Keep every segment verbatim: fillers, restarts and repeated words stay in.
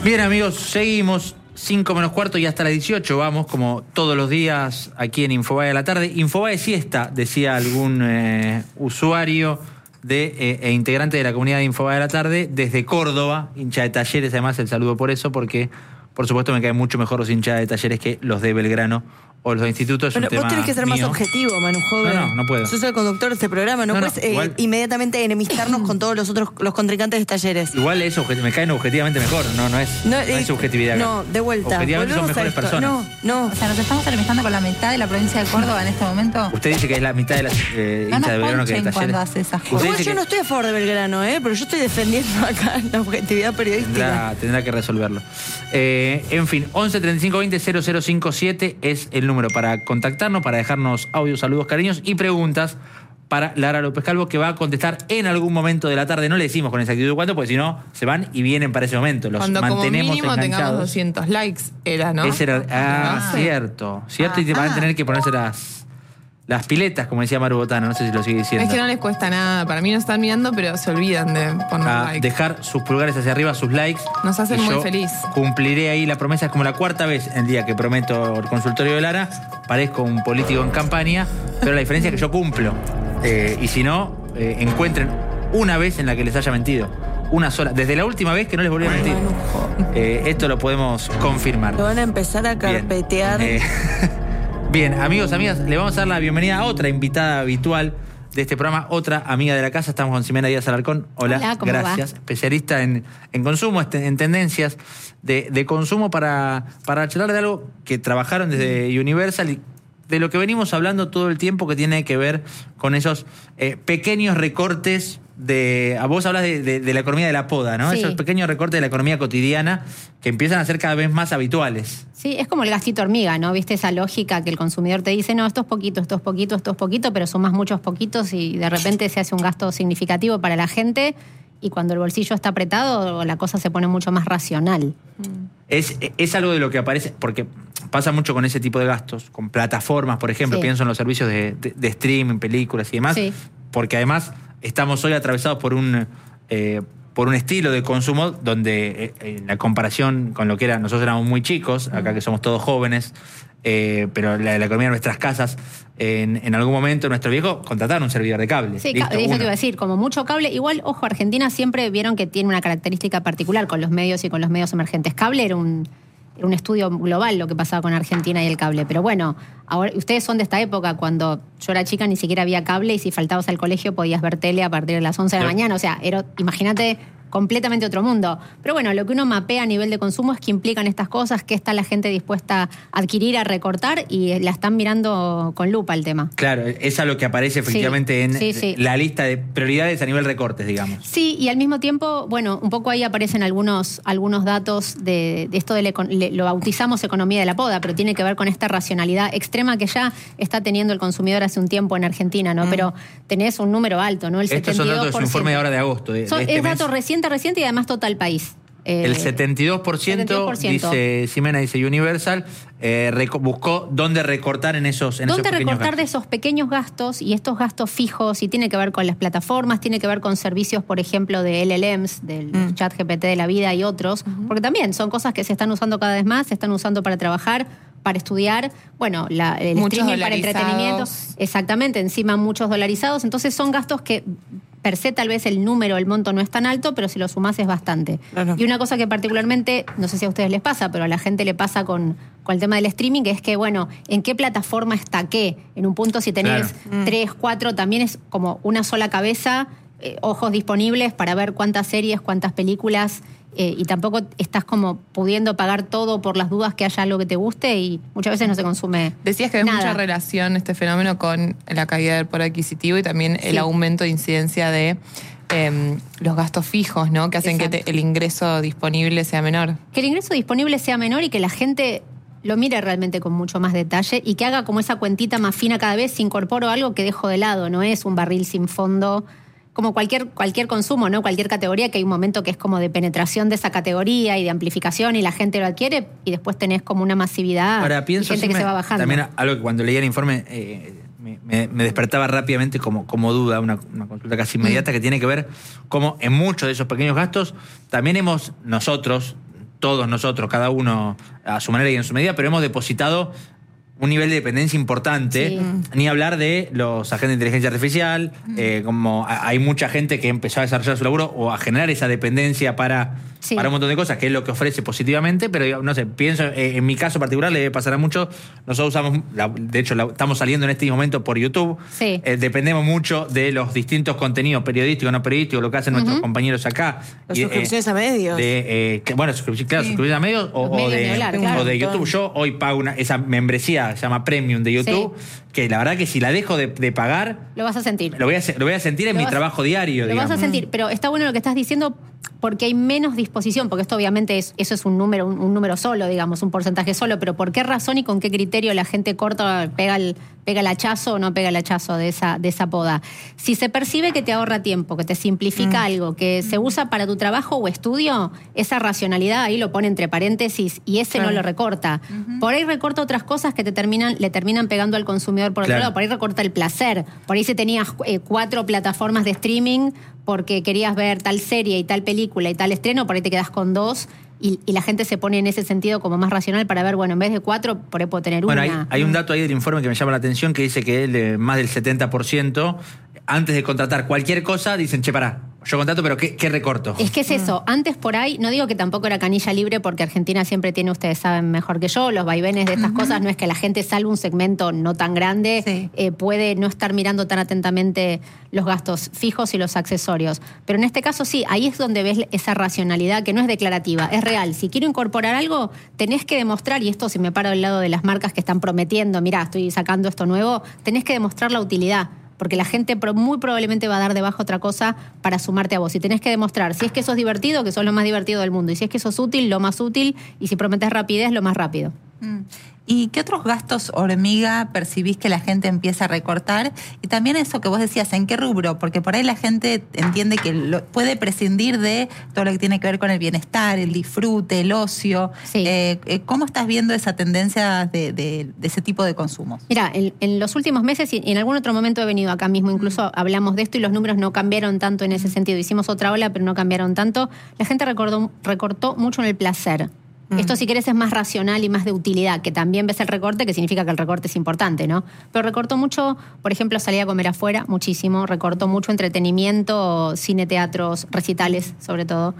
Bien, amigos, seguimos. cinco menos cuarto y hasta las dieciocho vamos, como todos los días, aquí en Infobae a la tarde. Infobae siesta, decía algún eh, usuario de, eh, e integrante de la comunidad de Infobae a la tarde, desde Córdoba, hincha de Talleres, además el saludo por eso, porque por supuesto me caen mucho mejor los hinchas de Talleres que los de Belgrano o los de Instituto. Es Pero un vos tema tenés que ser mío. más objetivo, Manu Joven. No, no, no puedo. Sos el conductor de este programa, no, No, no, puedes eh, igual- inmediatamente enemistarnos con todos los otros, los contrincantes de Talleres. Igual es obje- me caen objetivamente mejor, no, no es, no, eh, es subjetividad. acá. No, de vuelta. Objetivamente son Volvemos a mejores esto. personas. No, no. O sea, nos estamos enemistando con la mitad de la provincia de Córdoba en este momento. Usted dice que es la mitad de las eh, No hinchas nos de Belgrano que de ponchen Talleres. cuando hace esas cosas. Usted Igual dice yo que no estoy a favor de Belgrano, ¿eh? Pero yo estoy defendiendo acá la objetividad periodística. Tendrá, tendrá que resolverlo. Eh, en fin, once treinta y cinco veinte cero cero cinco siete es el número para contactarnos, para dejarnos audios, saludos, cariños y preguntas para Lara López Calvo, que va a contestar en algún momento de la tarde. No le decimos con exactitud cuánto, porque si no, se van y vienen para ese momento. Los Cuando como mantenemos mínimo tengamos enganchados. doscientos likes, era, ¿no? Ese era, ah, Ah. cierto. Cierto, y te van a Ah. tener que ponerse las, las piletas, como decía Maru Botana. No sé si lo sigue diciendo. Es que no les cuesta nada. Para mí no están mirando, pero se olvidan de poner A like. dejar sus pulgares hacia arriba, sus likes. Nos hacen Y muy yo feliz. Cumpliré ahí la promesa. Es como la cuarta vez el día que prometo el consultorio de Lara. Parezco un político en campaña, pero la diferencia es que yo cumplo. Eh, y si no, eh, encuentren una vez en la que les haya mentido. Una sola. Desde la última vez que no les volví a mentir. Manu Joven. Eh, esto lo podemos confirmar. Lo van a empezar a Bien. carpetear. Eh, Bien, amigos, amigas, le vamos a dar la bienvenida a otra invitada habitual de este programa, otra amiga de la casa. Estamos con Ximena Díaz Alarcón. Hola, Hola, ¿cómo gracias. Especialista en, en consumo, este- en tendencias de, de consumo para, para charlar de algo que trabajaron desde Universal y de lo que venimos hablando todo el tiempo, que tiene que ver con esos eh, pequeños recortes de... A vos hablas de, de- de la economía de la poda, ¿no? Sí. Esos pequeños recortes de la economía cotidiana que empiezan a ser cada vez más habituales. Sí, es como el gastito hormiga, ¿no? ¿Viste esa lógica que el consumidor te dice, no, esto es poquito, esto es poquito, esto es poquito, pero sumas muchos poquitos y de repente se hace un gasto significativo para la gente y cuando el bolsillo está apretado la cosa se pone mucho más racional. Es, es algo de lo que aparece, porque pasa mucho con ese tipo de gastos, con plataformas, por ejemplo, Sí. pienso en los servicios de, de- de streaming, películas y demás, Sí. porque además estamos hoy atravesados por un, eh, por un estilo de consumo donde, eh, en la comparación con lo que era, nosotros éramos muy chicos, acá que somos todos jóvenes, eh, pero la, la economía de nuestras casas, en, en algún momento nuestro viejo contrataron un servidor de cable. Sí, Listo, ca- eso uno. te iba a decir, como mucho cable. Igual, ojo, Argentina siempre vieron que tiene una característica particular con los medios y con los medios emergentes. Cable era un, era un estudio global lo que pasaba con Argentina y el cable. Pero bueno, ahora ustedes son de esta época, cuando yo era chica ni siquiera había cable y si faltabas al colegio podías ver tele a partir de las once de la Sí. mañana. O sea, era, imagínate, completamente otro mundo. Pero bueno, lo que uno mapea a nivel de consumo es que implican estas cosas, que está la gente dispuesta a adquirir, a recortar y la están mirando con lupa el tema. Claro, es a lo que aparece efectivamente en sí, sí. la lista de prioridades a nivel recortes, digamos. Sí, y al mismo tiempo, bueno, un poco ahí aparecen algunos, algunos datos de, de esto de la econ- le- lo bautizamos economía de la poda, pero tiene que ver con esta racionalidad extrema que ya está teniendo el consumidor hace un tiempo en Argentina, ¿no? Mm. Pero tenés un número alto, ¿no? El Estos son datos de su setenta y dos por ciento. informe de ahora de agosto. De, Son- de este es mes. dato reciente, reciente y además total país. Eh, El setenta y dos por ciento, setenta y dos por ciento. dice Ximena, dice Universal, eh, reco- buscó dónde recortar en esos, en esos ¿Dónde pequeños recortar de gastos. esos pequeños gastos y estos gastos fijos? Y tiene que ver con las plataformas, tiene que ver con servicios, por ejemplo, de L L Ms, del Mm. chat G P T de la vida y otros, porque también son cosas que se están usando cada vez más, se están usando para trabajar, para estudiar, bueno, la, el Muchos streaming para dolarizados. entretenimiento, exactamente, encima muchos dolarizados, entonces son gastos que per se tal vez el número, el monto no es tan alto, pero si lo sumás es bastante. Claro. Y una cosa que particularmente, no sé si a ustedes les pasa, pero a la gente le pasa con, con el tema del streaming, que es que, bueno, ¿en qué plataforma está qué? En un punto si tenés Claro. tres, cuatro, también es como una sola cabeza, eh, ojos disponibles para ver cuántas series, cuántas películas, eh, y tampoco estás como pudiendo pagar todo por las dudas que haya algo que te guste y muchas veces no se consume Decías que hay nada. mucha relación este fenómeno con la caída del poder adquisitivo y también el Sí. aumento de incidencia de eh, los gastos fijos, ¿no? Que hacen que Exacto. te- el ingreso disponible sea menor. Que el ingreso disponible sea menor y que la gente lo mire realmente con mucho más detalle y que haga como esa cuentita más fina cada vez, si incorporo algo que dejo de lado, no es un barril sin fondo, como cualquier, cualquier consumo, ¿no? Cualquier categoría, que hay un momento que es como de penetración de esa categoría y de amplificación y la gente lo adquiere y después tenés como una masividad Ahora, y pienso gente que Xime, se va bajando. también algo que cuando leía el informe eh, me, me- me despertaba rápidamente como, como duda, una, una consulta casi inmediata, que tiene que ver cómo en muchos de esos pequeños gastos también hemos nosotros, todos nosotros, cada uno a su manera y en su medida, pero hemos depositado un nivel de dependencia importante, Sí. ni hablar de los agentes de inteligencia artificial, mm. eh, como hay mucha gente que empezó a desarrollar su laburo o a generar esa dependencia para, sí. para un montón de cosas, que es lo que ofrece positivamente, pero no sé, pienso, eh, en mi caso particular le debe pasar a mucho, nosotros usamos, la, de hecho la, estamos saliendo en este momento por YouTube, sí. eh, dependemos mucho de los distintos contenidos periodísticos, no periodísticos, lo que hacen uh-huh. nuestros compañeros acá. Las y, suscripciones eh, a medios. De, eh, que, bueno, suscripciones, claro, sí. suscripciones a medios o, o, medios de, hablar, claro, o de YouTube. Yo hoy pago una, esa membresía, se llama Premium de YouTube, sí. que la verdad que si la dejo de, de pagar... Lo vas a sentir. Lo voy a, lo voy a sentir en lo mi vas, trabajo diario, Lo digamos. vas a sentir, pero está bueno lo que estás diciendo porque hay menos disposición, porque esto obviamente es, eso es un número, un, un número solo, digamos, un porcentaje solo, pero ¿por qué razón y con qué criterio la gente corta, pega el, pega el hachazo o no pega el hachazo de esa, de esa poda? Si se percibe que te ahorra tiempo, que te simplifica mm. algo, que mm. se usa para tu trabajo o estudio, esa racionalidad ahí lo pone entre paréntesis y ese claro. no lo recorta. Uh-huh. Por ahí recorta otras cosas que te terminan, le terminan pegando al consumidor por claro. otro lado, por ahí recorta el placer, por ahí si tenías eh, cuatro plataformas de streaming porque querías ver tal serie y tal película y tal estreno, por ahí te quedas con dos y, y la gente se pone en ese sentido como más racional para ver, bueno, en vez de cuatro, por ahí puedo tener bueno, una. Bueno, hay, hay un dato ahí del informe que me llama la atención que dice que el, más del setenta por ciento antes de contratar cualquier cosa dicen, che, pará, yo contrato, pero ¿qué, qué recorto? Es que es eso. Antes por ahí, no digo que tampoco era canilla libre porque Argentina siempre tiene, ustedes saben mejor que yo, los vaivenes de estas uh-huh. cosas. No es que la gente, salvo un segmento no tan grande, sí. eh, puede no estar mirando tan atentamente los gastos fijos y los accesorios. Pero en este caso sí, ahí es donde ves esa racionalidad que no es declarativa, es real. Si quiero incorporar algo, tenés que demostrar, y esto si me paro del lado de las marcas que están prometiendo, mirá, estoy sacando esto nuevo, tenés que demostrar la utilidad. Porque la gente muy probablemente va a dar debajo otra cosa para sumarte a vos. Y tenés que demostrar, si es que sos divertido, que sos lo más divertido del mundo. Y si es que sos útil, lo más útil. Y si prometés rapidez, lo más rápido. Mm. ¿Y qué otros gastos hormiga percibís que la gente empieza a recortar? Y también eso que vos decías, ¿en qué rubro? Porque por ahí la gente entiende que lo, puede prescindir de todo lo que tiene que ver con el bienestar, el disfrute, el ocio. Sí. Eh, ¿Cómo estás viendo esa tendencia de, de, de ese tipo de consumos? Mira, en, en los últimos meses y en algún otro momento he venido acá mismo, incluso mm. hablamos de esto y los números no cambiaron tanto en ese sentido. Hicimos otra ola, pero no cambiaron tanto. La gente recordó, recortó mucho en el placer. Esto, si querés, es más racional y más de utilidad, que también ves el recorte, que significa que el recorte es importante, ¿no? Pero recortó mucho, por ejemplo, salir a comer afuera, muchísimo. Recortó mucho entretenimiento, cine, teatros, recitales, sobre todo.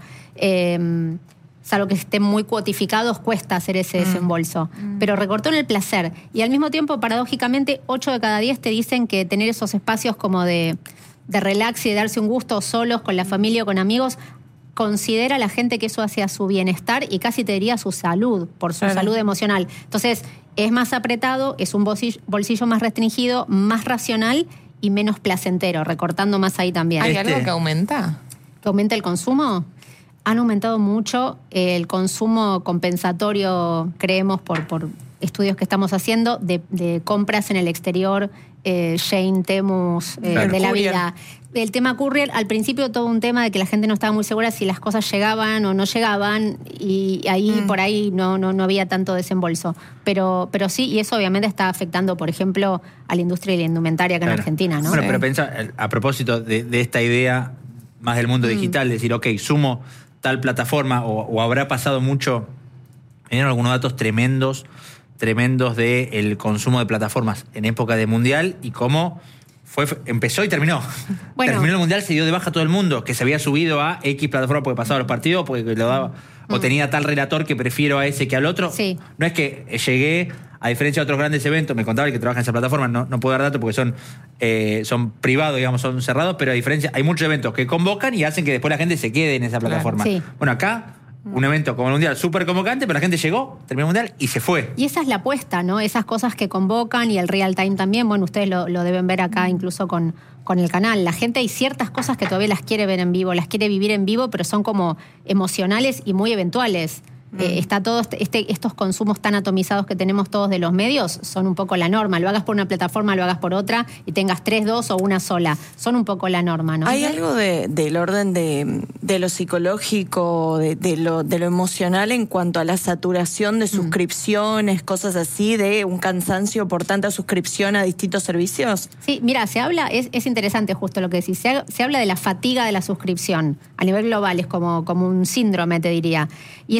Eh, salvo que estén muy cuotificados, cuesta hacer ese mm. desembolso. Mm. Pero recortó en el placer. Y al mismo tiempo, paradójicamente, ocho de cada diez te dicen que tener esos espacios como de, de relax y de darse un gusto solos, con la familia o con amigos, considera la gente que eso hace a su bienestar y casi te diría su salud, por su claro. salud emocional. Entonces, es más apretado, es un bolsillo, bolsillo más restringido, más racional y menos placentero, recortando más ahí también. ¿Hay Este... algo que aumenta? ¿Que aumenta el consumo? Han aumentado mucho el consumo compensatorio, creemos, por, por estudios que estamos haciendo, de, de compras en el exterior, eh, Shein, Temus, eh, claro. de la vida. El tema courier, al principio todo un tema de que la gente no estaba muy segura si las cosas llegaban o no llegaban y ahí mm. por ahí no, no, no había tanto desembolso. Pero, pero sí, y eso obviamente está afectando, por ejemplo, a la industria y la indumentaria acá claro. en Argentina, ¿no? Bueno, sí. pero pensá, a propósito de, de esta idea más del mundo mm. digital, decir, ok, sumo tal plataforma o, o habrá pasado mucho, me dieron algunos datos tremendos, tremendos del consumo de plataformas en época de Mundial y cómo... Fue, empezó y terminó. Bueno. Terminó el Mundial, se dio de baja todo el mundo, que se había subido a X plataforma porque pasaba los partidos, porque lo daba, mm. o tenía tal relator que prefiero a ese que al otro. Sí. No es que llegué, a diferencia de otros grandes eventos, me contaba el que trabaja en esa plataforma, no, no puedo dar datos porque son, eh, son privados, digamos, son cerrados, pero a diferencia, hay muchos eventos que convocan y hacen que después la gente se quede en esa plataforma. Sí. Bueno, acá... Un evento como el Mundial súper convocante, pero la gente llegó, terminó el Mundial y se fue. Y esa es la apuesta, ¿no? Esas cosas que convocan y el real time también. Bueno, ustedes lo, lo deben ver acá incluso con, con el canal. La gente, hay ciertas cosas que todavía las quiere ver en vivo, las quiere vivir en vivo, pero son como emocionales y muy eventuales. Mm. Eh, está todo este, estos consumos tan atomizados que tenemos todos de los medios son un poco la norma. Lo hagas por una plataforma, lo hagas por otra y tengas tres, dos o una sola. Son un poco la norma, ¿no? ¿Hay algo de, del orden de, de lo psicológico, de, de, lo, de lo emocional en cuanto a la saturación de suscripciones, mm. cosas así, de un cansancio por tanta suscripción a distintos servicios? Sí, mira, se habla, es, es interesante justo lo que decís, se, se habla de la fatiga de la suscripción. A nivel global es como, como un síndrome, te diría. Y es una mezcla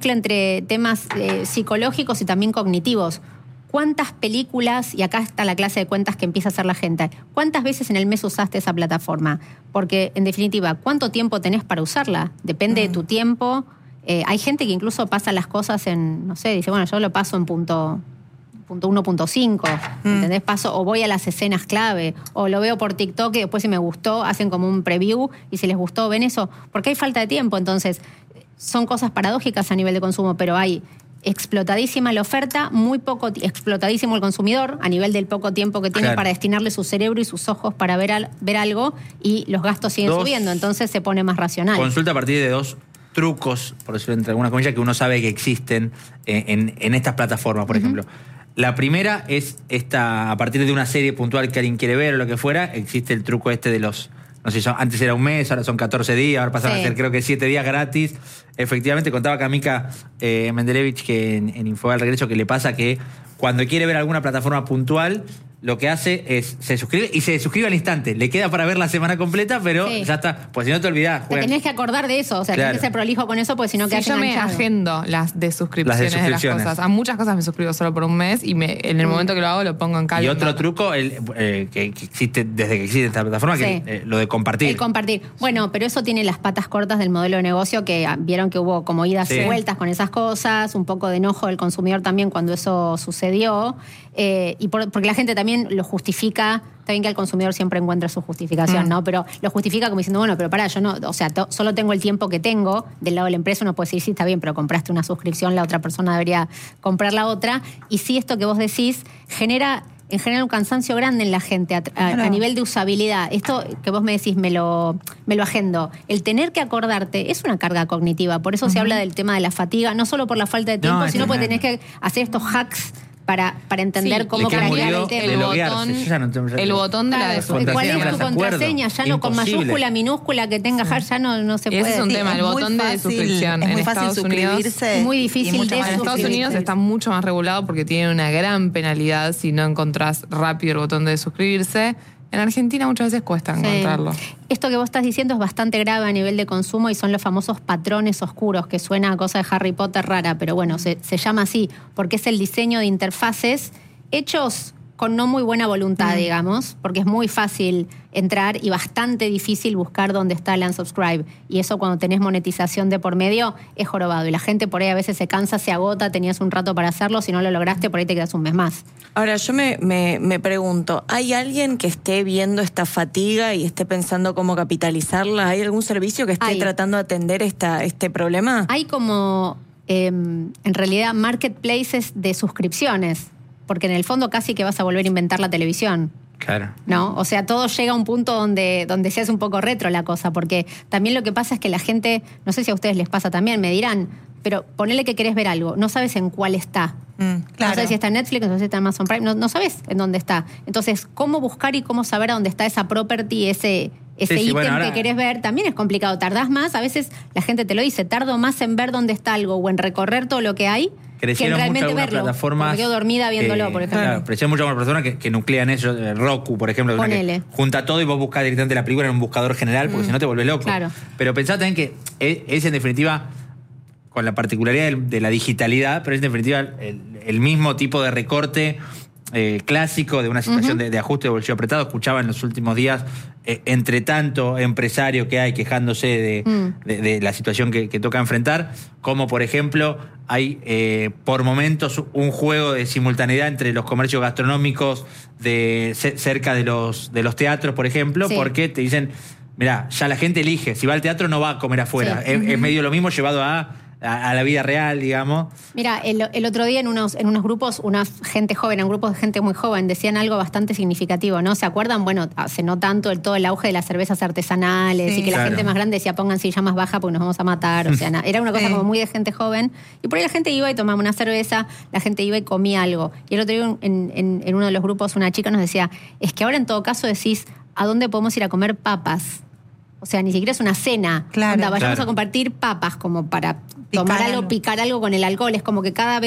mezcla entre temas eh, psicológicos y también cognitivos. ¿Cuántas películas, y acá está la clase de cuentas que empieza a hacer la gente, cuántas veces en el mes usaste esa plataforma? Porque, en definitiva, ¿cuánto tiempo tenés para usarla? Depende mm. de tu tiempo. Eh, hay gente que incluso pasa las cosas en, no sé, dice, bueno, yo lo paso en punto, punto uno punto cinco, mm. ¿entendés? Paso, o voy a las escenas clave, o lo veo por TikTok y después si me gustó, hacen como un preview, y si les gustó, ven eso. Porque hay falta de tiempo, entonces, son cosas paradójicas a nivel de consumo, pero hay explotadísima la oferta, muy poco explotadísimo el consumidor a nivel del poco tiempo que tiene claro. para destinarle su cerebro y sus ojos para ver, al, ver algo, y los gastos siguen dos, subiendo, entonces se pone más racional. Consulta a partir de dos trucos, por decirlo entre algunas comillas, que uno sabe que existen en, en, en estas plataformas, por uh-huh. ejemplo. La primera es esta, a partir de una serie puntual que alguien quiere ver o lo que fuera, existe el truco este de los... No sé, antes era un mes, ahora son catorce días, ahora pasaron sí. a ser creo que siete días gratis. Efectivamente, contaba Kamika eh, Mendelevich que en, en Infobae al regreso que le pasa que cuando quiere ver alguna plataforma puntual, lo que hace es se suscribe y se suscribe al instante. Le queda para ver la semana completa, pero sí. ya está. Pues si no te olvidás. Te tenés que acordar de eso, o sea, claro. tenés que ser prolijo con eso, porque si no quedás sí, yo enganchado. me agendo las de suscripciones, las de suscripciones de las cosas. A muchas cosas me suscribo solo por un mes y me, en el mm. momento que lo hago lo pongo en calma. Y otro truco el, eh, que, que existe desde que existe esta plataforma, sí. que es eh, lo de compartir. El compartir. Bueno, pero eso tiene las patas cortas del modelo de negocio, que vieron que hubo como idas sí. y vueltas con esas cosas, un poco de enojo del consumidor también cuando eso sucedió, eh, y por, porque la gente también lo justifica. Está bien que el consumidor siempre encuentra su justificación, mm. ¿no? Pero lo justifica como diciendo, bueno, pero pará, yo no, o sea, to, solo tengo el tiempo que tengo. Del lado de la empresa uno puede decir, sí, está bien, pero compraste una suscripción, la otra persona debería comprar la otra. Y sí, esto que vos decís genera, en general, un cansancio grande en la gente a, a, claro. a nivel de usabilidad. Esto que vos me decís, me lo, me lo agendo. El tener que acordarte es una carga cognitiva. Por eso uh-huh. se habla del tema de la fatiga, no solo por la falta de tiempo, no, sino porque tenés que hacer estos hacks Para, para entender sí, cómo cranear el tema. El botón, no, el botón de la claro, ¿cuál es tu contraseña? Ya no con mayúscula, minúscula que tenga sí. ya no, no se puede. Ese es un sí, tema, el botón fácil, de suscripción. Es muy en fácil Estados suscribirse. Unidos, muy difícil de En Estados Unidos está mucho más regulado porque tiene una gran penalidad si no encontrás rápido el botón de suscribirse. En Argentina muchas veces cuesta encontrarlo. Sí. Esto que vos estás diciendo es bastante grave a nivel de consumo y son los famosos patrones oscuros, que suena a cosa de Harry Potter rara, pero bueno, se, se llama así porque es el diseño de interfaces hechos con no muy buena voluntad, mm. digamos, porque es muy fácil entrar y bastante difícil buscar dónde está el unsubscribe. Y eso cuando tenés monetización de por medio es jorobado. Y la gente por ahí a veces se cansa, se agota, tenías un rato para hacerlo, si no lo lograste, por ahí te quedas un mes más. Ahora, yo me, me, me pregunto, ¿hay alguien que esté viendo esta fatiga y esté pensando cómo capitalizarla? ¿Hay algún servicio que esté Hay. tratando de atender esta, este problema? Hay como, eh, en realidad, marketplaces de suscripciones. Porque en el fondo casi que vas a volver a inventar la televisión. Claro. ¿No? O sea, todo llega a un punto donde, donde se hace un poco retro la cosa, porque también lo que pasa es que la gente, no sé si a ustedes les pasa también, me dirán, pero ponele que querés ver algo, no sabes en cuál está. Mm, claro. No sabes si está en Netflix, no sabes si está en Amazon Prime, no, no sabes en dónde está. Entonces, cómo buscar y cómo saber a dónde está esa property, ese ese ítem sí, sí, bueno, ahora... que querés ver, también es complicado. Tardás más, a veces la gente te lo dice, tardo más en ver dónde está algo o en recorrer todo lo que hay, crecieron que realmente mucho verlo. Plataformas me quedo dormida viéndolo, que, por ejemplo. Claro, crecieron mucho algunas personas que, que nuclean eso. Roku, por ejemplo, una que junta todo y vos buscás directamente la película en un buscador general, porque mm. si no te vuelve loco. Claro. Pero pensá también que es, es en definitiva, con la particularidad de, de la digitalidad, pero es en definitiva el, el mismo tipo de recorte eh, clásico de una situación uh-huh. de, de ajuste de bolsillo apretado. Escuchaba en los últimos días, eh, entre tanto empresario que hay quejándose de, mm. de, de la situación que, que toca enfrentar, como por ejemplo hay eh, por momentos un juego de simultaneidad entre los comercios gastronómicos de cerca de los, de los teatros, por ejemplo, sí. porque te dicen, mirá, ya la gente elige, si va al teatro no va a comer afuera. Sí. Es, uh-huh. es medio lo mismo llevado a... a la vida real, digamos. Mira, el, el otro día en unos, en unos grupos, una gente joven, en grupos de gente muy joven, decían algo bastante significativo, ¿no? ¿Se acuerdan? Bueno, hace no tanto el, todo el auge de las cervezas artesanales sí, y que claro. la gente más grande decía, pongan silla más baja porque nos vamos a matar. O sea, na, era una cosa sí. como muy de gente joven. Y por ahí la gente iba y tomaba una cerveza, la gente iba y comía algo. Y el otro día en, en, en uno de los grupos una chica nos decía, es que ahora en todo caso decís, ¿a dónde podemos ir a comer papas? O sea, ni siquiera es una cena. Claro, Onda, vayamos claro. a compartir papas como para picar tomar algo, algo, picar algo con el alcohol. Es como que cada vez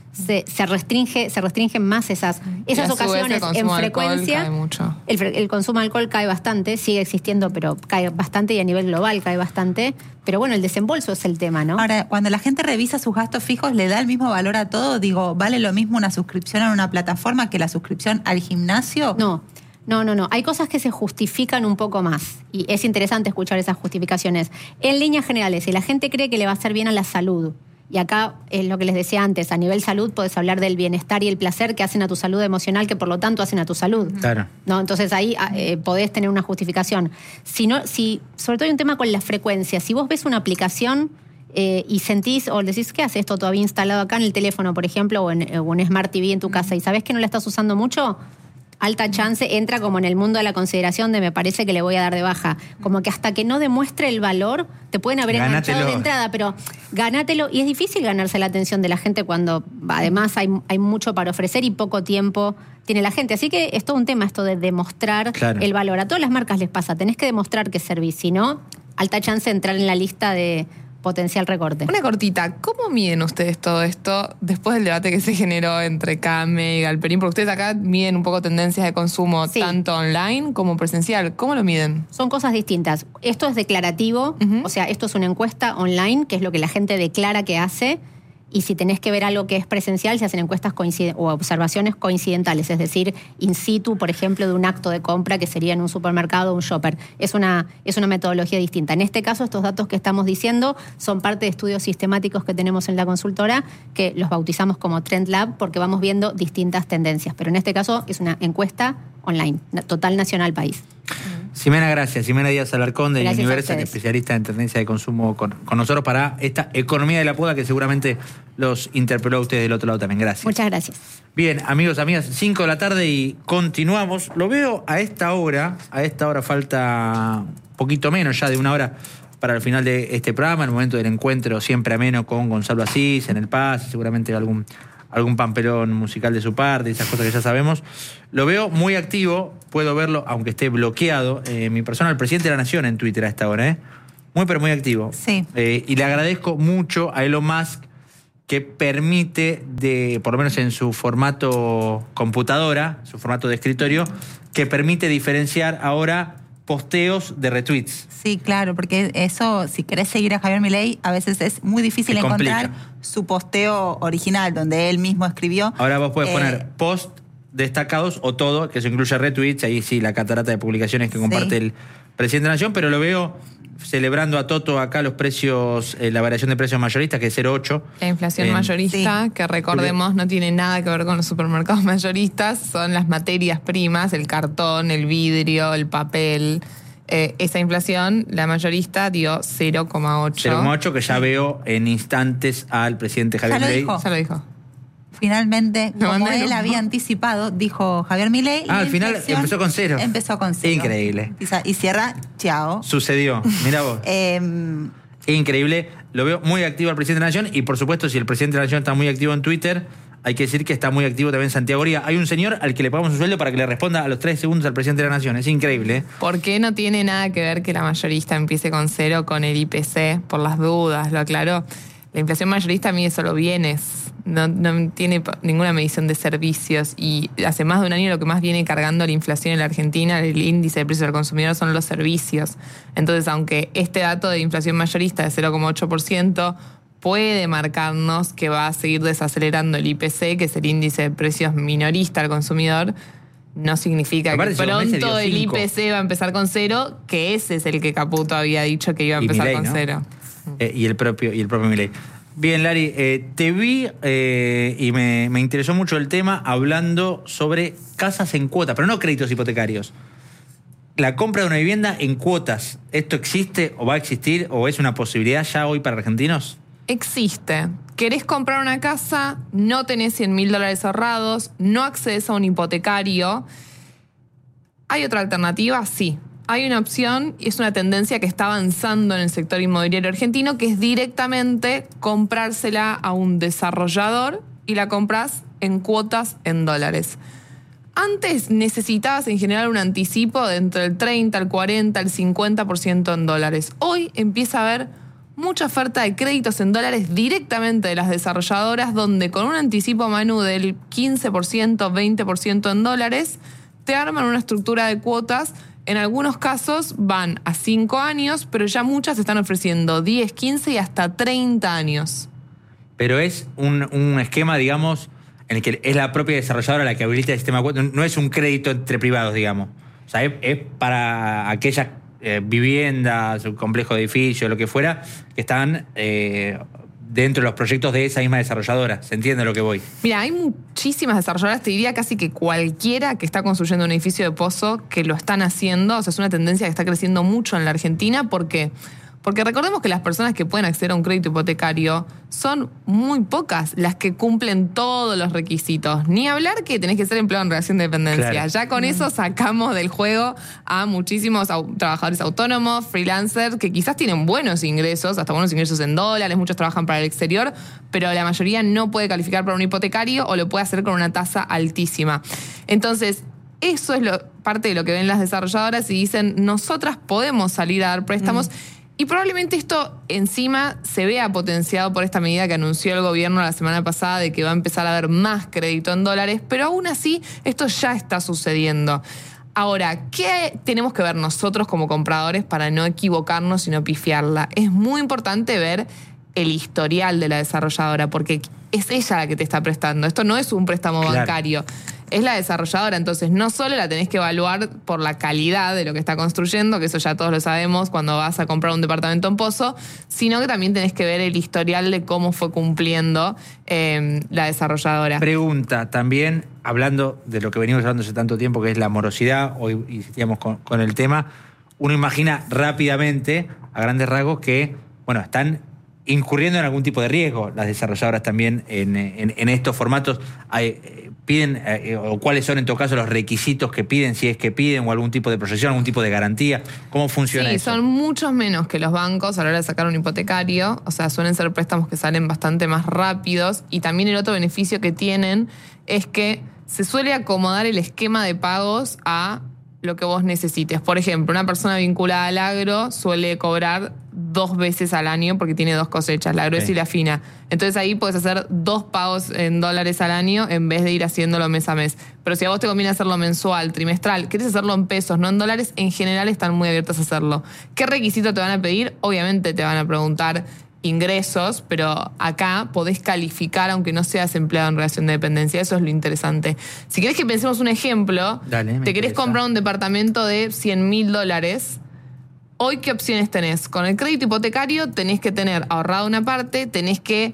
se, se restringe, se restringen más esas, esas Y a su vez el ocasiones en consumo de alcohol frecuencia. cae mucho. El, fre- el consumo de alcohol cae bastante, sigue existiendo, pero cae bastante y a nivel global cae bastante. Pero bueno, el desembolso es el tema, ¿no? Ahora, cuando la gente revisa sus gastos fijos, ¿le da el mismo valor a todo? Digo, ¿vale lo mismo una suscripción a una plataforma que la suscripción al gimnasio? No, no, no, no. Hay cosas que se justifican un poco más y es interesante escuchar esas justificaciones. En líneas generales, si la gente cree que le va a hacer bien a la salud, y acá es lo que les decía antes, a nivel salud podés hablar del bienestar y el placer que hacen a tu salud emocional, que por lo tanto hacen a tu salud. Claro. ¿No? Entonces ahí eh, podés tener una justificación. Si no, si, sobre todo hay un tema con la frecuencia. Si vos ves una aplicación eh, y sentís o decís, ¿qué hace esto todavía instalado acá en el teléfono, por ejemplo, o en, o en Smart T V en tu casa, y sabés que no la estás usando mucho? Alta chance entra como en el mundo de la consideración de me parece que le voy a dar de baja. Como que hasta que no demuestre el valor, te pueden haber Ganátelo. enganchado de entrada, pero ganátelo. Y es difícil ganarse la atención de la gente cuando además hay, hay mucho para ofrecer y poco tiempo tiene la gente. Así que es todo un tema esto de demostrar Claro. el valor. A todas las marcas les pasa, tenés que demostrar que servís. Si no, alta chance de entrar en la lista de potencial recorte. Una cortita, ¿cómo miden ustedes todo esto después del debate que se generó entre Came y Galperín? Porque ustedes acá miden un poco tendencias de consumo Sí. tanto online como presencial. ¿Cómo lo miden? Son cosas distintas. Esto es declarativo, Ujú. o sea, esto es una encuesta online, que es lo que la gente declara que hace, y si tenés que ver algo que es presencial, se hacen encuestas coincide- o observaciones coincidentales, es decir, in situ, por ejemplo, de un acto de compra que sería en un supermercado o un shopper. Es una, es una metodología distinta. En este caso, estos datos que estamos diciendo son parte de estudios sistemáticos que tenemos en la consultora, que los bautizamos como Trend Lab, porque vamos viendo distintas tendencias. Pero en este caso es una encuesta online, na- total nacional país. Ximena, gracias. Ximena Díaz Alarcón de Gracias a Universal, ustedes. especialista en tendencia de consumo con, con nosotros para esta economía de la poda que seguramente los interpeló a ustedes del otro lado también. Gracias. Muchas gracias. Bien, amigos, amigas, cinco de la tarde y continuamos. Lo veo a esta hora, a esta hora falta poquito menos ya de una hora para el final de este programa, el momento del encuentro siempre ameno con Gonzalo Asís en el Paz, seguramente algún, algún pamperón musical de su parte, esas cosas que ya sabemos. Lo veo muy activo, puedo verlo, aunque esté bloqueado, eh, mi persona, el presidente de la Nación en Twitter a esta hora, ¿eh? Muy, pero muy activo. Sí. Eh, y le agradezco mucho a Elon Musk que permite, de, por lo menos en su formato computadora, su formato de escritorio, que permite diferenciar ahora posteos de retweets. Sí, claro, porque eso, si querés seguir a Javier Milei, a veces es muy difícil Se complica. encontrar su posteo original, donde él mismo escribió. Ahora vos podés Eh, poner post destacados o todo, que eso incluye retweets, ahí sí, la catarata de publicaciones que comparte Sí. el presidente de la Nación, pero lo veo celebrando a Toto acá los precios, eh, la variación de precios mayoristas, que es cero coma ocho. La inflación Eh, mayorista, sí. que recordemos no tiene nada que ver con los supermercados mayoristas, son las materias primas, el cartón, el vidrio, el papel. Eh, esa inflación, la mayorista dio cero coma ocho. cero coma ocho, que ya veo en instantes al presidente Javier Ya lo Milei. dijo. Ya lo dijo. Finalmente, Lo como mandé, él ¿no? había anticipado, dijo Javier Milei. Ah, la al final inflación empezó con cero. Empezó con cero. Increíble. Y sa- Y cierra, chao. Sucedió, mira vos. Eh, Increíble, lo veo muy activo al presidente de la Nación y por supuesto si el presidente de la Nación está muy activo en Twitter, hay que decir que está muy activo también Santiago Oría. Hay un señor al que le pagamos un sueldo para que le responda a los tres segundos al presidente de la Nación, es increíble. ¿eh? ¿Por qué no tiene nada que ver que la mayorista empiece con cero con el I P C? Por las dudas, lo aclaró. La inflación mayorista mide solo bienes, no, no tiene pa- ninguna medición de servicios y hace más de un año lo que más viene cargando la inflación en la Argentina, el índice de precios del consumidor, son los servicios. Entonces, aunque este dato de inflación mayorista de cero coma ocho por ciento puede marcarnos que va a seguir desacelerando el I P C, que es el índice de precios minorista al consumidor, no significa Aparte, que si dos meses pronto dio el cinco. I P C va a empezar con cero, que ese es el que Caputo había dicho que iba a Y empezar Milei, con ¿no? cero. Eh, y el propio y el propio Milei. Bien, Lari, eh, te vi eh, y me, me interesó mucho el tema hablando sobre casas en cuotas, pero no créditos hipotecarios. La compra de una vivienda en cuotas, ¿esto existe o va a existir o es una posibilidad ya hoy para argentinos? Existe. Querés comprar una casa, no tenés cien mil dólares ahorrados, no accedes a un hipotecario. ¿Hay otra alternativa? Sí. Hay una opción y es una tendencia que está avanzando en el sector inmobiliario argentino, que es directamente comprársela a un desarrollador y la compras en cuotas en dólares. Antes necesitabas en general un anticipo de entre el treinta, el cuarenta, el cincuenta por ciento en dólares. Hoy empieza a haber mucha oferta de créditos en dólares directamente de las desarrolladoras, donde con un anticipo, Manu, del quince por ciento, veinte por ciento en dólares, te arman una estructura de cuotas. En algunos casos van a cinco años, pero ya muchas están ofreciendo diez, quince y hasta treinta años. Pero es un, un esquema, digamos, en el que es la propia desarrolladora la que habilita el sistema de cuotas. No es un crédito entre privados, digamos. O sea, es, es para aquellas eh, viviendas, un complejo de edificios, lo que fuera, que están eh, dentro de los proyectos de esa misma desarrolladora. ¿Se entiende lo que voy? Mira, hay muchísimas desarrolladoras, te diría casi que cualquiera que está construyendo un edificio de pozo que lo están haciendo. O sea, es una tendencia que está creciendo mucho en la Argentina porque... Porque recordemos que las personas que pueden acceder a un crédito hipotecario son muy pocas las que cumplen todos los requisitos. Ni hablar que tenés que ser empleado en relación de dependencia. Claro. Ya con eso sacamos del juego a muchísimos au- trabajadores autónomos, freelancers, que quizás tienen buenos ingresos, hasta buenos ingresos en dólares, muchos trabajan para el exterior, pero la mayoría no puede calificar para un hipotecario o lo puede hacer con una tasa altísima. Entonces, eso es lo, parte de lo que ven las desarrolladoras y dicen, nosotras podemos salir a dar préstamos. Mm. Y probablemente esto encima se vea potenciado por esta medida que anunció el gobierno la semana pasada de que va a empezar a haber más crédito en dólares, pero aún así esto ya está sucediendo. Ahora, ¿qué tenemos que ver nosotros como compradores para no equivocarnos y no pifiarla? Es muy importante ver el historial de la desarrolladora, porque es ella la que te está prestando. Esto no es un préstamo claro. bancario. Es la desarrolladora, entonces no solo la tenés que evaluar por la calidad de lo que está construyendo, que eso ya todos lo sabemos cuando vas a comprar un departamento en Pozo, sino que también tenés que ver el historial de cómo fue cumpliendo eh, la desarrolladora. Pregunta, también hablando de lo que venimos hablando hace tanto tiempo, que es la morosidad, hoy insistíamos con, con el tema, uno imagina rápidamente, a grandes rasgos, que bueno, están incurriendo en algún tipo de riesgo las desarrolladoras también en, en, en estos formatos. Hay, piden, eh, o cuáles son en todo caso los requisitos que piden, si es que piden, o algún tipo de proyección, algún tipo de garantía. ¿Cómo funciona sí, eso? Sí, son muchos menos que los bancos a la hora de sacar un hipotecario. O sea, suelen ser préstamos que salen bastante más rápidos. Y también el otro beneficio que tienen es que se suele acomodar el esquema de pagos a lo que vos necesites. Por ejemplo, una persona vinculada al agro suele cobrar dos veces al año porque tiene dos cosechas, la gruesa sí. y la fina. Entonces ahí puedes hacer dos pagos en dólares al año en vez de ir haciéndolo mes a mes. Pero si a vos te conviene hacerlo mensual, trimestral, querés hacerlo en pesos, no en dólares, en general están muy abiertos a hacerlo. ¿Qué requisito te van a pedir? Obviamente te van a preguntar ingresos, pero acá podés calificar aunque no seas empleado en relación de dependencia. Eso es lo interesante. Si querés que pensemos un ejemplo, Dale, te querés interesa. comprar un departamento de cien mil dólares. Hoy, ¿qué opciones tenés? Con el crédito hipotecario tenés que tener ahorrado una parte, tenés que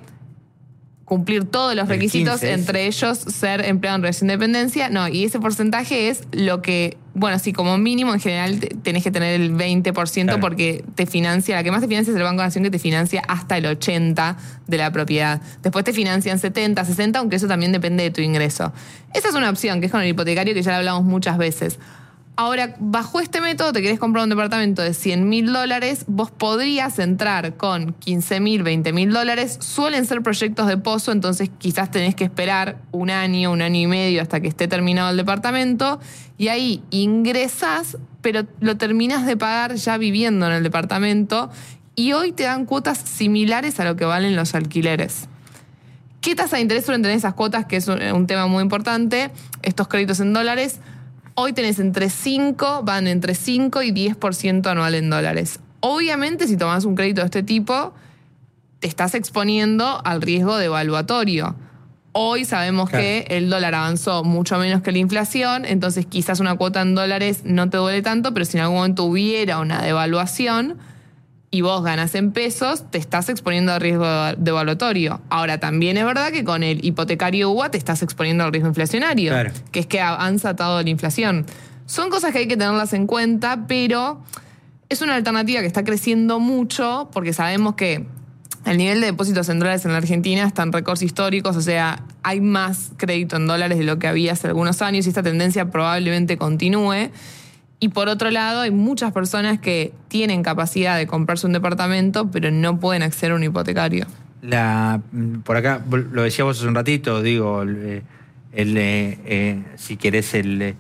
cumplir todos los requisitos, quince, entre ellos ser empleado en relación de dependencia. No, y ese porcentaje es lo que, bueno, sí, como mínimo en general tenés que tener el veinte por ciento claro. porque te financia, la que más te financia es el Banco de Nación, que te financia hasta el ochenta por ciento de la propiedad. Después te financian setenta, sesenta, aunque eso también depende de tu ingreso. Esa es una opción, que es con el hipotecario, que ya la hablamos muchas veces. Ahora, bajo este método, te querés comprar un departamento de cien mil dólares, vos podrías entrar con quince mil, veinte mil dólares. Suelen ser proyectos de pozo, entonces quizás tenés que esperar un año, un año y medio hasta que esté terminado el departamento. Y ahí ingresás, pero lo terminás de pagar ya viviendo en el departamento. Y hoy te dan cuotas similares a lo que valen los alquileres. ¿Qué tasa de interés suelen tener esas cuotas? Que es un, un tema muy importante. Estos créditos en dólares. Hoy tenés entre cinco, van entre cinco y diez por ciento anual en dólares. Obviamente, si tomás un crédito de este tipo, te estás exponiendo al riesgo devaluatorio. Hoy sabemos claro. que el dólar avanzó mucho menos que la inflación, entonces quizás una cuota en dólares no te duele tanto, pero si en algún momento hubiera una devaluación y vos ganas en pesos, te estás exponiendo al riesgo devaluatorio. Ahora, también es verdad que con el hipotecario U B A te estás exponiendo al riesgo inflacionario, claro. que es que avanza toda la inflación. Son cosas que hay que tenerlas en cuenta, pero es una alternativa que está creciendo mucho porque sabemos que el nivel de depósitos en dólares en la Argentina está en récords históricos, o sea, hay más crédito en dólares de lo que había hace algunos años y esta tendencia probablemente continúe. Y por otro lado, hay muchas personas que tienen capacidad de comprarse un departamento, pero no pueden acceder a un hipotecario. La, por acá, lo decía vos hace un ratito, digo, el, el, eh, si querés, el eh,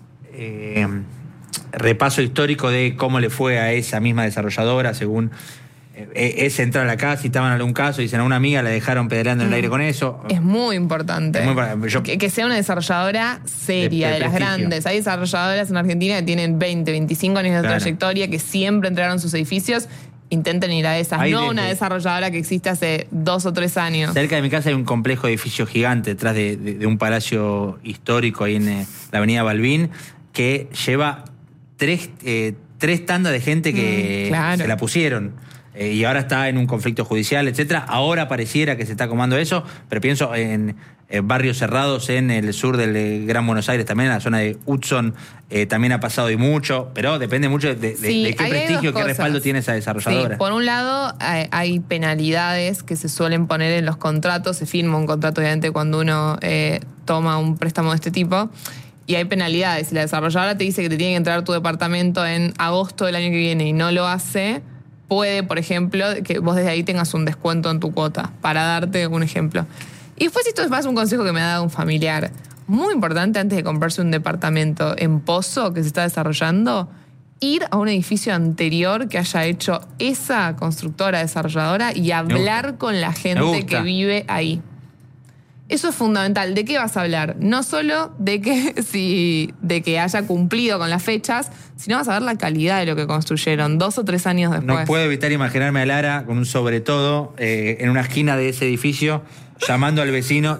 eh, repaso histórico de cómo le fue a esa misma desarrolladora según eh, es entrar a la casa y estaban en algún caso y dicen a una amiga la dejaron pedaleando en el aire con eso. Es muy importante. Es muy importante. Yo- que, que sea una desarrolladora seria, De- de, de las prestigio. grandes. Hay desarrolladoras en Argentina que tienen veinte, veinticinco años de Claro. trayectoria, que siempre entregaron sus edificios. Intenten ir a esas, Hay no desde- una desarrolladora que existe hace dos o tres años. Cerca de mi casa hay un complejo de edificios gigante detrás de, de- de un palacio histórico ahí en eh, la avenida Balbín que lleva tres, eh, tres tandas de gente que Mm, claro. se la pusieron. Eh, y ahora está en un conflicto judicial, etcétera. Ahora pareciera que se está comando eso, pero pienso en eh, barrios cerrados en el sur del eh, Gran Buenos Aires, también en la zona de Hudson, eh, también ha pasado y mucho, pero depende mucho de, de- Sí, de qué ahí hay prestigio, dos qué cosas. respaldo tiene esa desarrolladora. Sí, por un lado, hay, hay penalidades que se suelen poner en los contratos. Se firma un contrato, obviamente, cuando uno eh, toma un préstamo de este tipo. Y hay penalidades. Si la desarrolladora te dice que te tiene que entregar tu departamento en agosto del año que viene y no lo hace, puede, por ejemplo, que vos desde ahí tengas un descuento en tu cuota, para darte un ejemplo. Y después, esto es más un consejo que me ha dado un familiar. Muy importante antes de comprarse un departamento en Pozo que se está desarrollando, ir a un edificio anterior que haya hecho esa constructora desarrolladora y hablar con la gente gusta. que vive ahí. Eso es fundamental. ¿De qué vas a hablar? No solo de que, si, de que haya cumplido con las fechas, sino vas a ver la calidad de lo que construyeron dos o tres años después. No puedo evitar imaginarme a Lara con un sobre todo eh, en una esquina de ese edificio, llamando al vecino.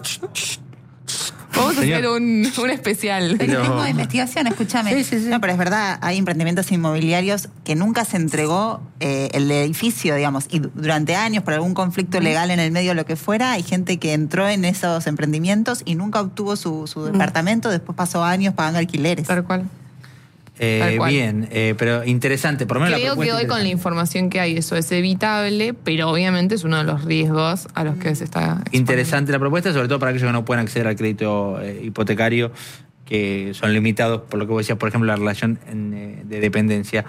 Vamos Señor. a hacer un, un especial. Pero- Periodismo de investigación, escúchame. Sí, sí, sí. No, pero es verdad, hay emprendimientos inmobiliarios que nunca se entregó eh, el edificio, digamos, y du- durante años, por algún conflicto legal en el medio, lo que fuera, hay gente que entró en esos emprendimientos y nunca obtuvo su, su departamento, después pasó años pagando alquileres. Tal cual. Eh, Tal cual. bien, eh, pero interesante. Por lo menos la Creo que propuesta hoy con la interesante. información que hay eso es evitable, pero obviamente es uno de los riesgos a los que se está exponiendo. Interesante la propuesta, sobre todo para aquellos que no puedan acceder al crédito eh, hipotecario, que son limitados por lo que vos decías, por ejemplo, la relación en, eh, de dependencia.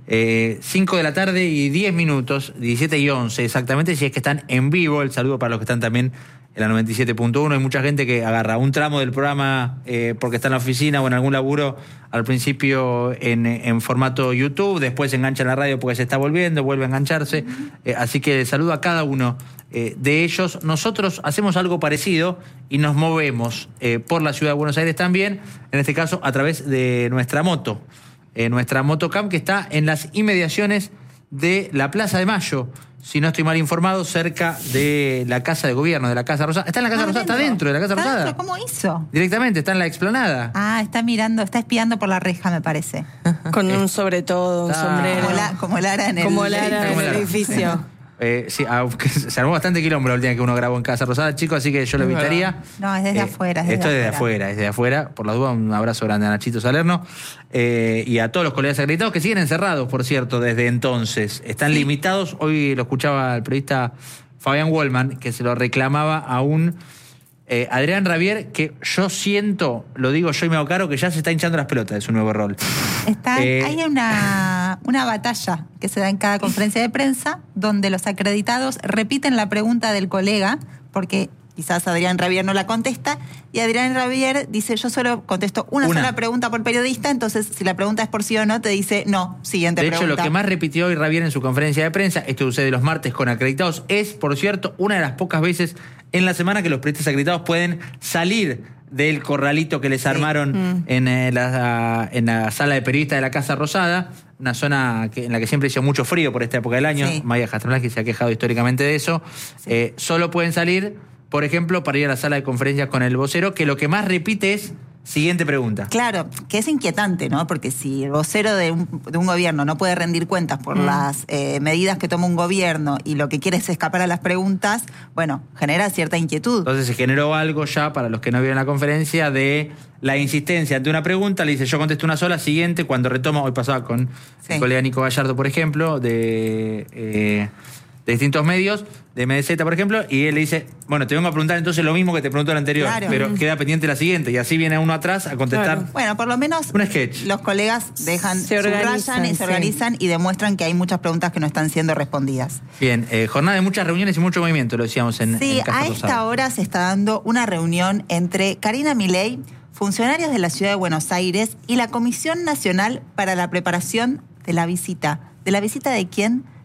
Eh, cinco de la tarde y diez minutos, diecisiete y once exactamente, si es que están en vivo. El saludo para los que están también en la noventa y siete punto uno. Hay mucha gente que agarra un tramo del programa eh, porque está en la oficina o en algún laburo, al principio en, en formato YouTube, después se engancha en la radio porque se está volviendo, vuelve a engancharse. Eh, así que saludo a cada uno eh, de ellos. Nosotros hacemos algo parecido y nos movemos eh, por la ciudad de Buenos Aires también, en este caso a través de nuestra moto. Eh, nuestra motocamp que está en las inmediaciones de la Plaza de Mayo, si no estoy mal informado, cerca de la Casa de Gobierno, de la Casa Rosada. ¿Está en la Casa Ah, Rosada? ¿Está dentro de la Casa ¿Está Rosada? dentro? ¿Cómo hizo? Directamente, está en la explanada. Ah, está mirando, está espiando por la reja, me parece. Con un sobre todo, un Ah. sombrero. Como, la- como Lara en el... Como Lara en Como el Lara. edificio. Eh, sí, aunque se armó bastante quilombo la última que uno grabó en Casa Rosada, chicos, así que yo lo Es evitaría. verdad. No, es desde afuera, es desde esto es desde afuera. afuera, es desde afuera. Por la duda, un abrazo grande a Nachito Salerno eh, y a todos los colegas acreditados que siguen encerrados, por cierto, desde entonces. Están limitados. Hoy lo escuchaba el periodista Fabián Wallman, que se lo reclamaba a un eh, Adrián Rabier, que yo siento, lo digo yo y me hago caro, que ya se está hinchando las pelotas de su nuevo rol. Está, Eh, hay una, una batalla que se da en cada conferencia de prensa donde los acreditados repiten la pregunta del colega, porque quizás Adrián Rabier no la contesta, y Adrián Rabier dice, yo solo contesto una, Una. sola pregunta por periodista, entonces si la pregunta es por sí o no, te dice no, siguiente De hecho, pregunta. lo que más repitió hoy Rabier en su conferencia de prensa, esto sucede los martes con acreditados, es, por cierto, una de las pocas veces en la semana que los periodistas acreditados pueden salir del corralito que les armaron en, eh, la, en la sala de periodistas de la Casa Rosada, una zona que, en la que siempre hizo mucho frío por esta época del año. Sí. Maya Jastrolaki se ha quejado históricamente de eso. Eh, solo pueden salir, por ejemplo, para ir a la sala de conferencias con el vocero, que lo que más repite es siguiente pregunta. Claro, que es inquietante, ¿no? Porque si el vocero de un, de un gobierno no puede rendir cuentas por las eh, medidas que toma un gobierno y lo que quiere es escapar a las preguntas, bueno, genera cierta inquietud. Entonces se generó algo ya, para los que no vieron la conferencia, de la insistencia ante una pregunta. Le dice, yo contesto una sola, siguiente. Cuando retoma, hoy pasaba con Sí. el colega Nico Gallardo, por ejemplo, de, eh, de distintos medios, de M D Z, por ejemplo, y él le dice, bueno, te vengo a preguntar entonces lo mismo que te preguntó el anterior, Claro. pero queda pendiente la siguiente. Y así viene uno atrás a contestar. Claro. Bueno, por lo menos Un sketch. los colegas dejan, Se subrayan organizan, y se sí. organizan y demuestran que hay muchas preguntas que no están siendo respondidas. Bien, eh, jornada de muchas reuniones y mucho movimiento, lo decíamos en, Sí, en Casa a Rosada. esta hora se está dando una reunión entre Karina Milei, funcionarios de la Ciudad de Buenos Aires y la Comisión Nacional para la Preparación de la Visita. ¿De la visita de quién?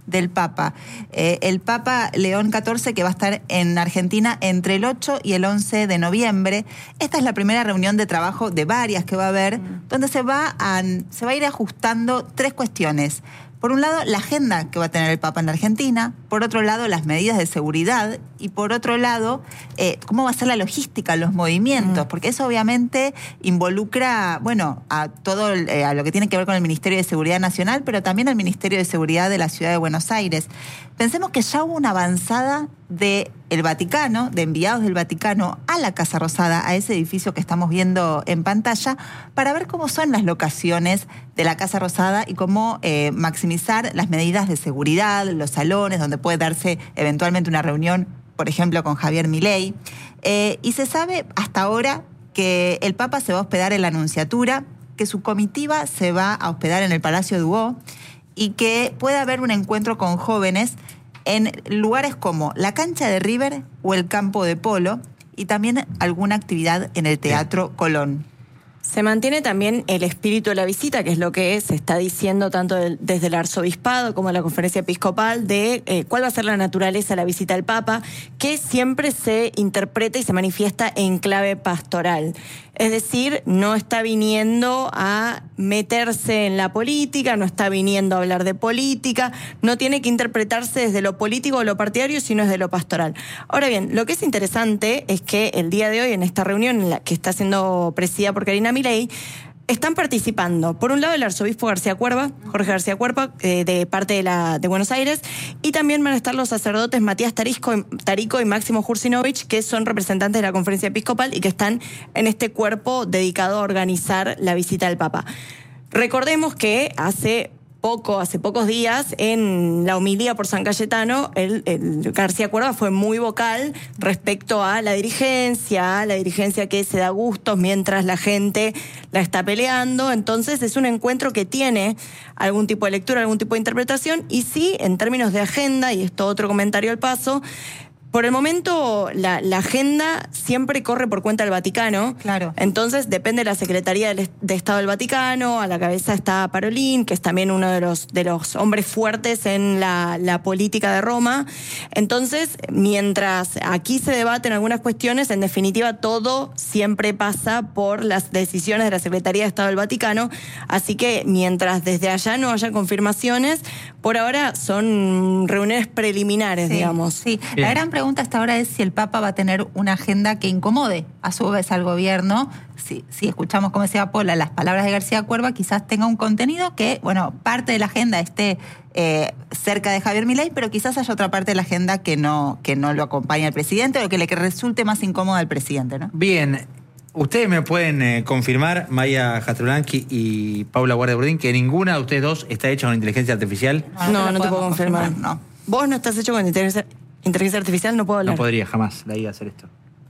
del Papa. Eh, el Papa León catorce, que va a estar en Argentina entre el ocho y el once de noviembre. Esta es la primera reunión de trabajo de varias que va a haber, mm. donde se va, a, se va a ir ajustando tres cuestiones. Por un lado, la agenda que va a tener el Papa en la Argentina, por otro lado, las medidas de seguridad y por otro lado, eh, cómo va a ser la logística, los movimientos, mm. porque eso obviamente involucra, bueno, a todo eh, a lo que tiene que ver con el Ministerio de Seguridad Nacional, pero también al Ministerio de Seguridad de la Ciudad de Buenos Aires. Pensemos que ya hubo una avanzada de el Vaticano, de enviados del Vaticano a la Casa Rosada, a ese edificio que estamos viendo en pantalla, para ver cómo son las locaciones de la Casa Rosada y cómo eh, maximizar las medidas de seguridad, los salones donde puede darse eventualmente una reunión, por ejemplo, con Javier Milei. Eh, y se sabe hasta ahora que el Papa se va a hospedar en la Nunciatura, que su comitiva se va a hospedar en el Palacio Dubó y que puede haber un encuentro con jóvenes en lugares como la cancha de River o el campo de polo y también alguna actividad en el Teatro Colón. Se mantiene también el espíritu de la visita, que es lo que se está diciendo tanto del, desde el arzobispado como la conferencia episcopal, de eh, cuál va a ser la naturaleza de la visita al Papa, que siempre se interpreta y se manifiesta en clave pastoral. Es decir, no está viniendo a meterse en la política, no está viniendo a hablar de política, no tiene que interpretarse desde lo político o lo partidario, sino desde lo pastoral. Ahora bien, lo que es interesante es que el día de hoy, en esta reunión en la que está siendo presidida por Karina Milei, están participando, por un lado, el arzobispo García Cuerva, Jorge García Cuerva, eh, de parte de, la, de Buenos Aires, y también van a estar los sacerdotes Matías Tarisco, Tarico y Máximo Jursinovich, que son representantes de la conferencia episcopal y que están en este cuerpo dedicado a organizar la visita del Papa. Recordemos que hace poco, hace pocos días, en la homilía por San Cayetano, el, el García Cuerva fue muy vocal respecto a la dirigencia, la dirigencia que se da gustos mientras la gente la está peleando. Entonces es un encuentro que tiene algún tipo de lectura, algún tipo de interpretación, y sí, en términos de agenda, y esto otro comentario al paso, por el momento, la, la agenda siempre corre por cuenta del Vaticano. Claro. Entonces, depende de la Secretaría del, de Estado del Vaticano. A la cabeza está Parolin, que es también uno de los, de los hombres fuertes en la, la política de Roma. Entonces, mientras aquí se debaten algunas cuestiones, en definitiva, todo siempre pasa por las decisiones de la Secretaría de Estado del Vaticano. Así que, mientras desde allá no haya confirmaciones, por ahora son reuniones preliminares, sí, digamos. Sí, bien. La gran pregunta pregunta hasta ahora es si el Papa va a tener una agenda que incomode a su vez al gobierno. Si, si escuchamos, como decía Paula, las palabras de García Cuerva, quizás tenga un contenido que, bueno, parte de la agenda esté eh, cerca de Javier Milei, pero quizás haya otra parte de la agenda que no, que no lo acompañe al presidente o que le que resulte más incómoda al presidente, ¿no? Bien. Ustedes me pueden eh, confirmar, Maya Hatrulanqui y Paula Guardia Burdín, que ninguna de ustedes dos está hecha con inteligencia artificial. No, no, no, no te puedo confirmar. confirmar. No. Vos no estás hecho con inteligencia Inteligencia artificial, no puedo hablar. No podría jamás la I A hacer esto.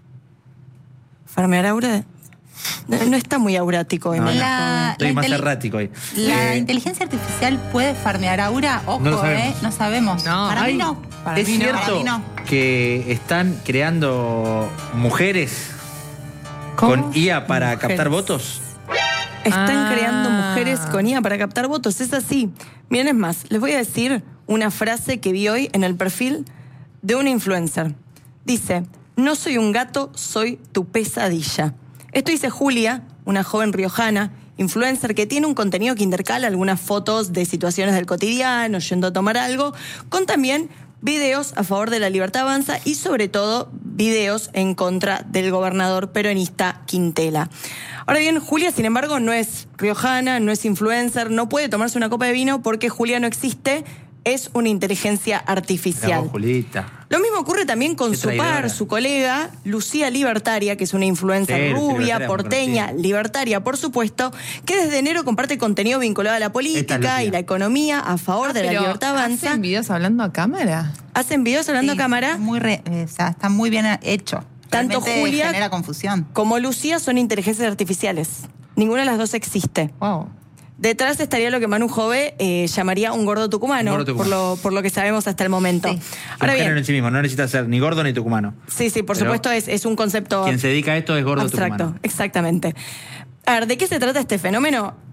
¿Farmear aura? No, no está muy aurático. No, no. La, Estoy la más inteli- errático ahí. ¿La eh, inteligencia artificial puede farmear aura? Ojo, no lo sabemos. ¿eh? No sabemos. No. Para Ay, mí no. Para ¿Es mí no. cierto Para mí no. que están creando mujeres ¿Cómo? con I A para Mujeres. captar votos? Están Ah. creando mujeres con I A para captar votos. Es así. Miren, es más, les voy a decir una frase que vi hoy en el perfil de una influencer. Dice: no soy un gato, soy tu pesadilla. Esto dice Julia, una joven riojana, influencer que tiene un contenido que intercala algunas fotos de situaciones del cotidiano, yendo a tomar algo, con también videos a favor de la libertad avanza y sobre todo videos en contra del gobernador peronista Quintela. Ahora bien, Julia, sin embargo, no es riojana, no es influencer, no puede tomarse una copa de vino porque Julia no existe, es una inteligencia artificial. Bravo, Julita. Lo mismo ocurre también con Qué su traidora. par, su colega, Lucía Libertaria, que es una influencer Sí, Lucía rubia, Libertaria, porteña, muy libertaria, por supuesto, que desde enero comparte contenido vinculado a la Esta política Lucía. y la economía a favor Ah, de la pero libertad avanza. ¿hacen videos hablando a cámara? Hacen videos hablando Sí, a cámara. Muy re- eh, o sea, está muy bien hecho. Tanto Realmente Julia genera confusión. como Lucía son inteligencias artificiales. Ninguna de las dos existe. Wow. Detrás estaría lo que Manu Jove eh, llamaría un gordo tucumano, Un gordo tucumano. Por, lo, por lo que sabemos hasta el momento. Sí. Ahora Un género bien, en sí mismo, no necesita ser ni gordo ni tucumano. sí, sí, por Pero supuesto es, es un concepto Quien se dedica a esto es gordo abstracto. tucumano. Exactamente. A ver, ¿de qué se trata este fenómeno?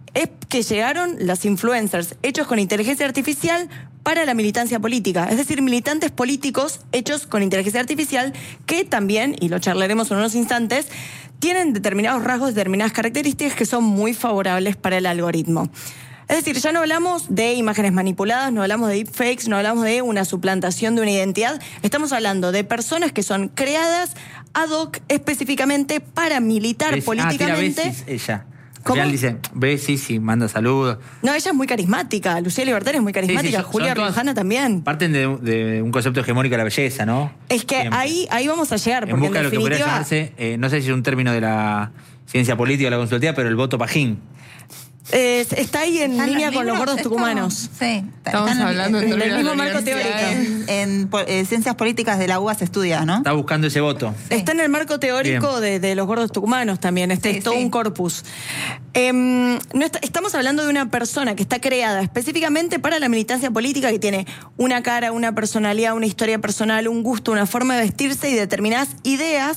es que llegaron los influencers hechos con inteligencia artificial para la militancia política, es decir, militantes políticos hechos con inteligencia artificial que también, y lo charlaremos en unos instantes, tienen determinados rasgos, determinadas características que son muy favorables para el algoritmo. Es decir, ya no hablamos de imágenes manipuladas, no hablamos de deepfakes, no hablamos de una suplantación de una identidad, estamos hablando de personas que son creadas ad hoc específicamente para militar Bess- políticamente. Ah, tira Bessis, ella. ¿Cómo? Ya dice, Bessi, sí, manda saludos. No, ella es muy carismática, Lucía Libertad es muy carismática, Sí, sí, son- Julia son todas- Riojana también. Parten de, de un concepto hegemónico de la belleza, ¿no? Es que Siempre. ahí, ahí vamos a llegar, En porque en busca de lo que podría definitiva... llamarse, eh, no sé si es un término de la ciencia política o la consultiva, pero el voto pajín. Eh, está ahí en ¿Están línea los con los libros? gordos Esto- tucumanos. Sí. Estamos están hablando en en, del términos de mismo la marco universidad. teórico. en, en po- eh, ciencias políticas de la U B A se estudia, ¿no? Está buscando ese voto. Sí. Está en el marco teórico de, de los gordos tucumanos también, este Sí, es todo sí. un corpus. Em, no está- estamos hablando de una persona que está creada específicamente para la militancia política, que tiene una cara, una personalidad, una historia personal, un gusto, una forma de vestirse y determinadas ideas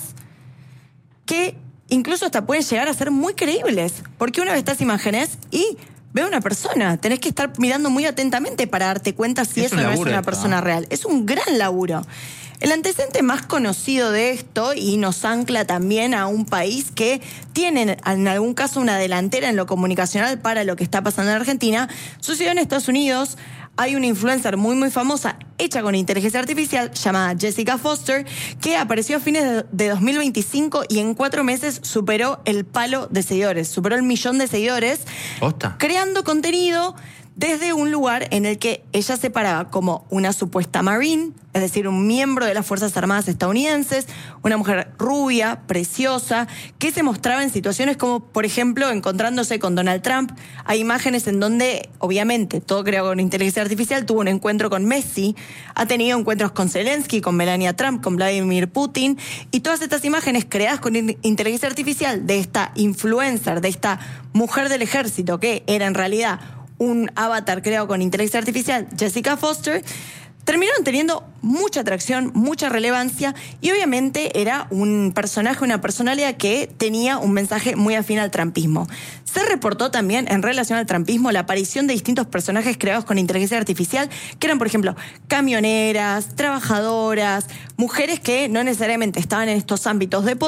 que incluso hasta pueden llegar a ser muy creíbles. Porque una vez estas imágenes y ve a una persona, tenés que estar mirando muy atentamente para darte cuenta si Es eso un no es laburo una esto, persona ¿no? real. Es un gran laburo. El antecedente más conocido de esto, y nos ancla también a un país que tiene en algún caso una delantera en lo comunicacional para lo que está pasando en Argentina, sucedió en Estados Unidos. Hay una influencer muy muy famosa, hecha con inteligencia artificial, llamada Jessica Foster, que apareció a fines de- de dos mil veinticinco y en cuatro meses superó el palo de seguidores, superó el millón de seguidores, ¿Posta? creando contenido desde un lugar en el que ella se paraba como una supuesta Marine, es decir, un miembro de las Fuerzas Armadas estadounidenses, una mujer rubia, preciosa, que se mostraba en situaciones como, por ejemplo, encontrándose con Donald Trump. Hay imágenes en donde, obviamente, todo creado con inteligencia artificial, tuvo un encuentro con Messi, ha tenido encuentros con Zelensky, con Melania Trump, con Vladimir Putin, y todas estas imágenes creadas con in- inteligencia artificial de esta influencer, de esta mujer del ejército, que era en realidad un avatar creado con inteligencia artificial, Jessica Foster, terminaron teniendo mucha atracción, mucha relevancia y obviamente era un personaje, una personalidad que tenía un mensaje muy afín al trumpismo. Se reportó también en relación al trumpismo la aparición de distintos personajes creados con inteligencia artificial, que eran, por ejemplo, camioneras, trabajadoras, mujeres que no necesariamente estaban en estos ámbitos de poder,